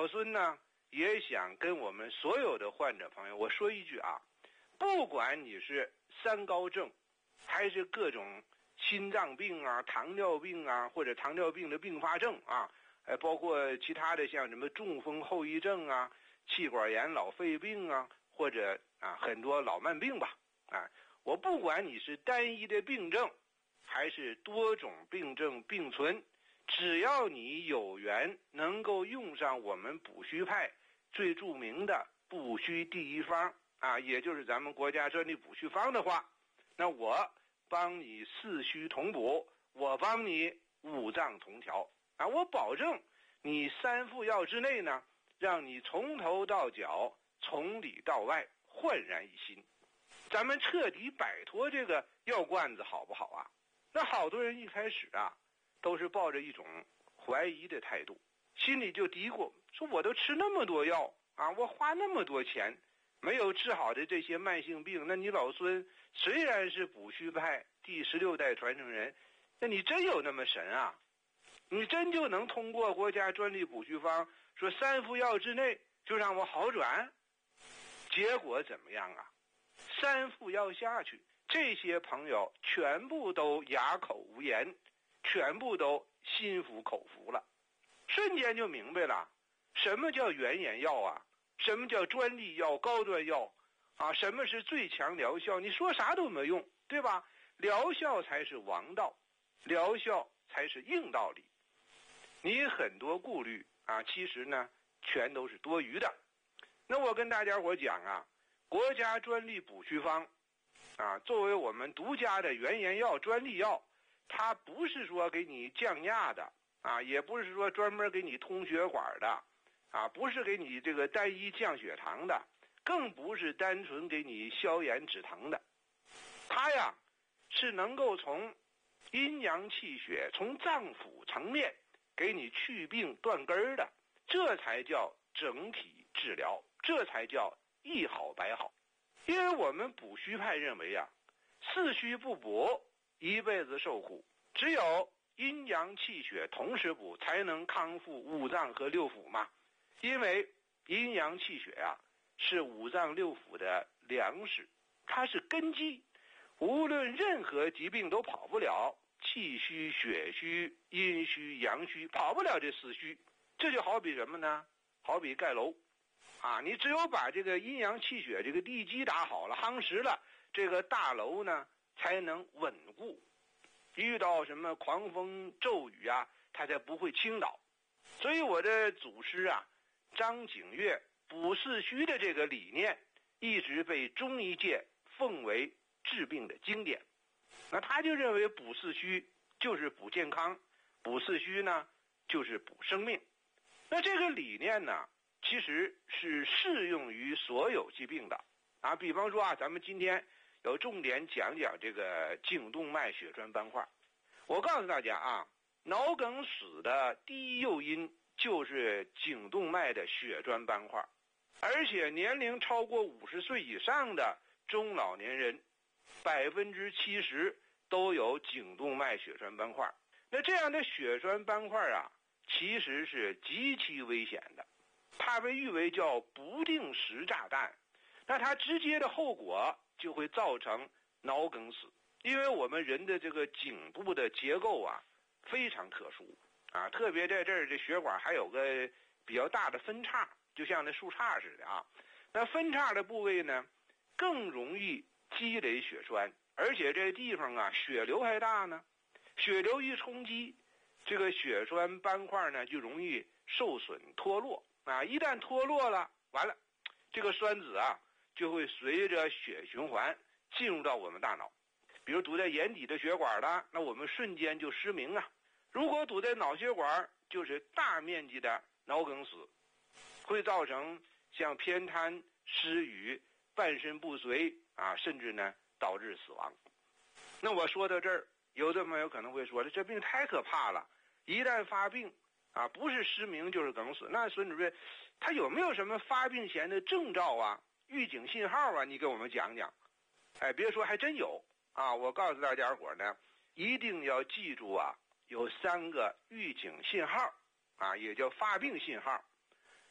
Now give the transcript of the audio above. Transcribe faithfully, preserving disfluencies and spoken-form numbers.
老孙呢也想跟我们所有的患者朋友我说一句啊，不管你是三高症还是各种心脏病啊、糖尿病啊，或者糖尿病的并发症啊，呃，包括其他的像什么中风后遗症啊、气管炎、老肺病啊，或者啊很多老慢病吧，啊，我不管你是单一的病症，还是多种病症并存，只要你有缘能够用上我们补虚派最著名的补虚第一方啊，也就是咱们国家专利补虚方的话，那我帮你四虚同补，我帮你五脏同调啊，我保证你三副药之内呢，让你从头到脚从里到外焕然一新，咱们彻底摆脱这个药罐子好不好啊？那好多人一开始啊都是抱着一种怀疑的态度，心里就嘀咕说，我都吃那么多药啊，我花那么多钱没有治好的这些慢性病，那你老孙虽然是补虚派第十六代传承人，那你真有那么神啊？你真就能通过国家专利补虚方说三副药之内就让我好转？结果怎么样啊？三副药下去，这些朋友全部都哑口无言，全部都心服口服了，瞬间就明白了什么叫原研药啊，什么叫专利药、高端药啊，什么是最强疗效，你说啥都没用，对吧？疗效才是王道，疗效才是硬道理。你很多顾虑啊，其实呢全都是多余的。那我跟大家伙讲啊，国家专利补虚方啊，作为我们独家的原研药、专利药，它不是说给你降压的啊，也不是说专门给你通血管的啊，不是给你这个单一降血糖的，更不是单纯给你消炎止疼的。它呀是能够从阴阳气血、从脏腑层面给你去病断根的，这才叫整体治疗，这才叫一好百好。因为我们补虚派认为啊，四虚不补一辈子受苦，只有阴阳气血同时补才能康复五脏和六腑嘛。因为阴阳气血啊是五脏六腑的粮食，它是根基，无论任何疾病都跑不了气虚、血虚、阴虚、阳虚，跑不了这四虚。这就好比什么呢？好比盖楼啊，你只有把这个阴阳气血这个地基打好了、夯实了，这个大楼呢才能稳固，遇到什么狂风骤雨啊，它才不会倾倒。所以我的祖师啊张景岳补四虚的这个理念一直被中医界奉为治病的经典。那他就认为补四虚就是补健康，补四虚呢就是补生命。那这个理念呢其实是适用于所有疾病的啊。比方说啊，咱们今天有重点讲讲这个颈动脉血栓斑块。我告诉大家啊，脑梗死的第一诱因就是颈动脉的血栓斑块，而且年龄超过五十岁以上的中老年人百分之七十都有颈动脉血栓斑块。那这样的血栓斑块啊其实是极其危险的，它被誉为叫不定时炸弹。那它直接的后果就会造成脑梗死，因为我们人的这个颈部的结构啊非常特殊啊，特别在这儿这血管还有个比较大的分叉，就像那树杈似的啊。那分叉的部位呢更容易积累血栓，而且这地方啊血流还大呢，血流一冲击，这个血栓斑块呢就容易受损脱落啊，一旦脱落了，完了，这个栓子啊就会随着血循环进入到我们大脑。比如堵在眼底的血管了，那我们瞬间就失明啊。如果堵在脑血管，就是大面积的脑梗死，会造成像偏瘫、失语、半身不遂啊，甚至呢导致死亡。那我说到这儿，有的朋友可能会说，这病太可怕了，一旦发病啊，不是失明就是梗死。那孙主任他有没有什么发病前的征兆啊、预警信号啊？你给我们讲讲。哎，别说还真有啊！我告诉大家伙呢，一定要记住啊，有三个预警信号啊，也叫发病信号。